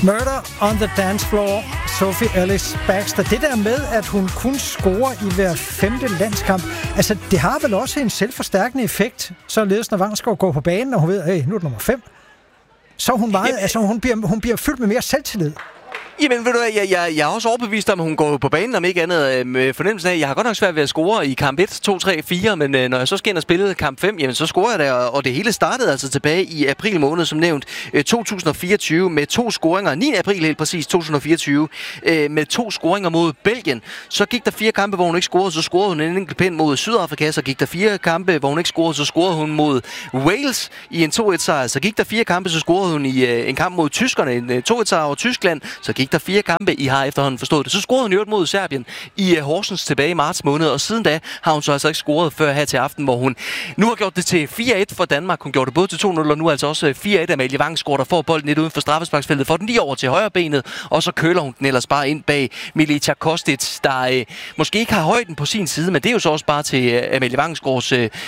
Murder on the Dance Floor, Sophie Ellis Bextor. Det der med, at hun kun scorer i hver 5. landskamp, altså det har vel også en selvforstærkende effekt, således når Vangsgaard går på banen, og hun ved, at nu er det nummer 5. Så hun meget, altså hun bliver fyldt med mere selvtillid. Jamen, ved du hvad, jeg er også overbevist om, at hun går på banen, om ikke andet med fornemmelsen af, jeg har godt nok svært ved at score i kamp 1, 2, 3, 4, men når jeg så skal ind og spille kamp 5, jamen så scorer jeg der, og det hele startede altså tilbage i april måned, som nævnt, 2024, med 2 scoringer, 9. april helt præcis 2024, med 2 scoringer mod Belgien. Så gik der 4 kampe, hvor hun ikke scorede, så scorede hun en enkelt pind mod Sydafrika, så gik der 4 kampe, hvor hun ikke scorede, så scorede hun mod Wales i en 2-1-sejr, så gik der 4 kampe, så scorede hun i en kamp mod tyskerne, en 2-1-sejr over Tyskland, så gik der 4 kampe, I har efterhånden forstået det. Så scorede hun i øvrigt mod Serbien i Horsens tilbage i marts måned, og siden da har hun så altså ikke scoret før her til aften, hvor hun nu har gjort det til 4-1 for Danmark. Hun gjorde det både til 2-0, og nu altså også 4-1. Amalie Vangsgaard, der får bolden lidt uden for straffesparksfeltet, får den lige over til højre benet, og så køler hun den ellers bare ind bag Milica Kostic, der måske ikke har højden på sin side, men det er jo så også bare til Amalie Vangsgaards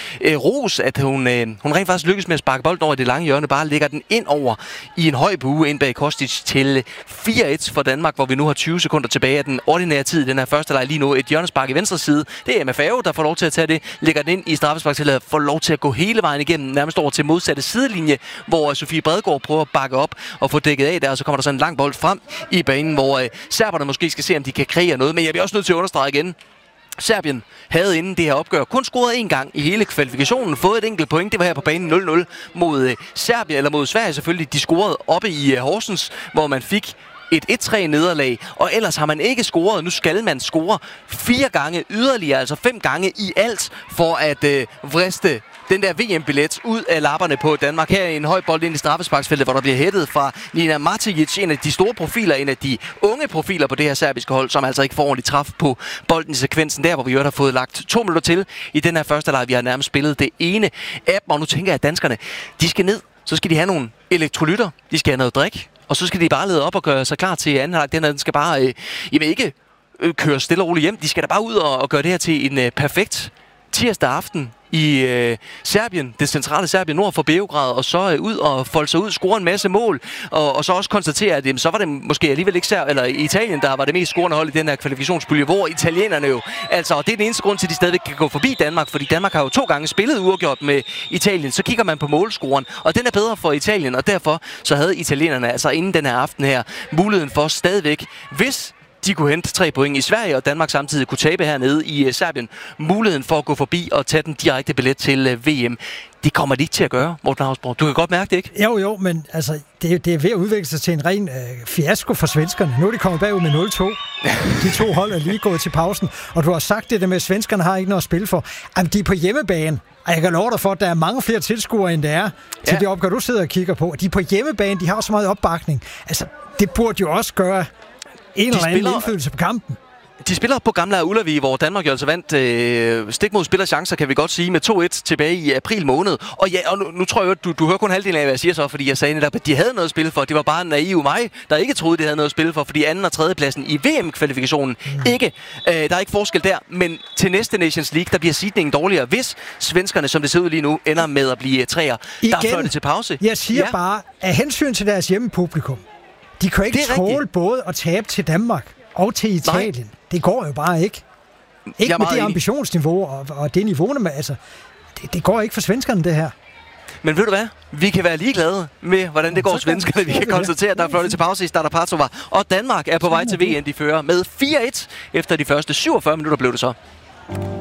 ros, at hun rent faktisk lykkes med at sparke bolden over i det lange hjørne, bare lægger den ind over i en høj bue ind bag Kostic til 4-1 for Danmark, hvor vi nu har 20 sekunder tilbage af den ordinære tid i den her første leg. Lige nu et hjørnespark i venstre side. Det er MFAO, der får lov til at tage det, lægger den ind i straffesparksfeltet, får lov til at gå hele vejen igennem, nærmest over til modsatte sidelinje, hvor Sofie Bredegaard prøver at bakke op og få dækket af der, og så kommer der sådan en lang bold frem i banen, hvor serberne måske skal se, om de kan kreere noget, men jeg bliver også nødt til at understrege igen. Serbien havde inden det her opgør kun scoret 1 gang i hele kvalifikationen, fået et enkelt point. Det var her på banen 0-0 mod Serbien, eller mod Sverige selvfølgelig. De scorede oppe i Horsens, hvor man fik et 1-3 nederlag, og ellers har man ikke scoret. Nu skal man score 4 gange yderligere, altså 5 gange i alt, for at vriste den der VM-billet ud af lapperne på Danmark. Her en høj bold ind i straffesparksfeltet, hvor der bliver hættet fra Nina Martijic, en af de store profiler, en af de unge profiler på det her serbiske hold, som altså ikke får ordentligt træf på bolden i sekvensen der, hvor vi jo har fået lagt 2 minutter til i den her første leg. Vi har nærmest spillet det ene af dem, og nu tænker jeg, at danskerne, de skal ned, så skal de have nogle elektrolytter, de skal have noget drik, og så skal de bare lede op og gøre sig klar til anden halvleg. Den skal bare, ikke køre stille og roligt hjem. De skal da bare ud og gøre det her til en perfekt tirsdag aften i Serbien, det centrale Serbien, nord for Beograd, og så ud og folde sig ud, score en masse mål, og så også konstatere, at så var det måske alligevel ikke eller Italien, der var det mest scorende hold i den her kvalifikationspulje, hvor italienerne jo, altså, og det er den eneste grund til, at de stadigvæk kan gå forbi Danmark, fordi Danmark har jo 2 gange spillet uafgjort med Italien, så kigger man på målscoren, og den er bedre for Italien, og derfor så havde italienerne altså inden den her aften her muligheden for stadigvæk, hvis de kunne hente 3 point i Sverige, og Danmark samtidig kunne tabe hernede i Serbien, muligheden for at gå forbi og tage den direkte billet til VM. Det kommer de ikke til at gøre, Morten Hausborg. Du kan godt mærke det, ikke? Jo, men altså, det er ved at udvikle sig til en ren fiasko for svenskerne. Nu er de kommet bagud med 0-2. De 2 hold er lige gået til pausen, og du har sagt det der med, at svenskerne har ikke noget at spille for. Jamen, de er på hjemmebane, og jeg kan love dig for, at der er mange flere tilskuere, end der er til det opgør, du sidder og kigger på. De er på hjemmebane, de har så meget opbakning. Altså, det burde jo også gøre en eller anden indflydelse på kampen. De spiller på Gamla Ullevi, hvor Danmark jo altså vandt stik mod spillerchancer, kan vi godt sige, med 2-1 tilbage i april måned. Og ja, og nu tror jeg jo, du hører kun halvdelen af, hvad jeg siger så, fordi jeg sagde netop, at de havde noget at spille for. Det var bare naiv mig, der ikke troede, de havde noget at spille for, fordi 2. og 3. pladsen i VM-kvalifikationen ikke. Der er ikke forskel der, men til næste Nations League, der bliver seedningen dårligere, hvis svenskerne, som det ser ud lige nu, ender med at blive 3'er. Der fløj det til pause. Jeg siger bare, af hensyn til deres hjemmepublikum, de kan ikke tåle både at tabe til Danmark og til Italien. Nej. Det går jo bare ikke. Ikke med det ambitionsniveau og det niveau, med, altså, det går ikke for svenskerne, det her. Men ved du hvad? Vi kan være ligeglade med, hvordan det går svenskerne. Vi kan konstatere, at der er fløjtet til pause i Stara Pazova. Og Danmark er på vej til VM, de fører med 4-1 efter de første 47 minutter blev det så.